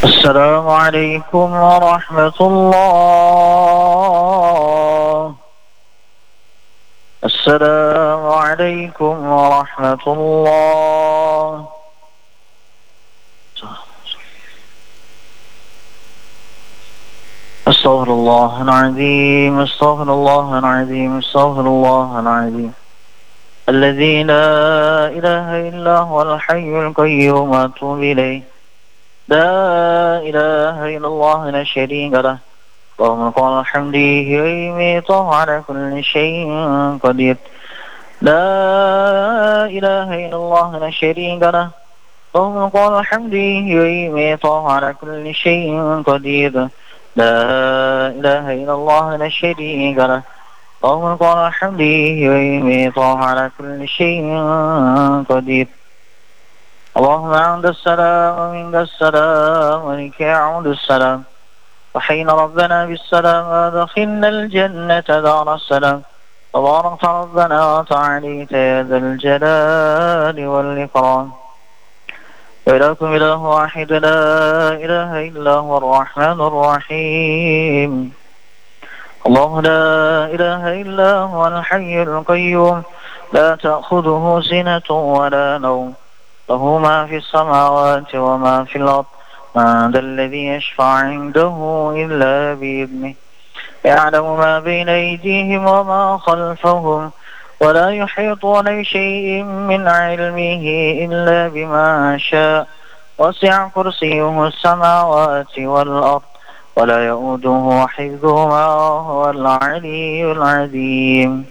السلام عليكم ورحمة الله. السلام عليكم ورحمة الله. استغفر الله العظيم، استغفر الله العظيم، استغفر الله العظيم الذي لا إله إلا هو الحي القيوم أتوب إليه. لا إله إلا الله لا شريك له، اللهم قال الحمد ويميته على كل شيء قدير. لا إله إلا الله لا شريك له، اللهم قال الحمد ويميته على كل شيء قدير. لا إله إلا الله لا شريك له، اللهم قال الحمد ويميته على كل شيء قدير. اللهم أنت السلام ومنك السلام ومنك يعود السلام، وحين ربنا بالسلام أدخلنا الجنة دار السلام. تبارك ربنا وتعاليت يا ذا الجلال والإكرام. وإلهكم إله واحد لا إله إلا هو الرحمن الرحيم. الله لا إله إلا هو الحي القيوم، لا تأخذه سنة ولا نوم، له ما في السماوات وما في الأرض. من ذا الذي يشفع عنده إلا بإذنه، يعلم ما بين أيديهم وما خلفهم، ولا يحيطون بشيء من علمه إلا بما شاء. وسع كرسيه السماوات والأرض، ولا يؤوده حفظهما وهو العلي العظيم.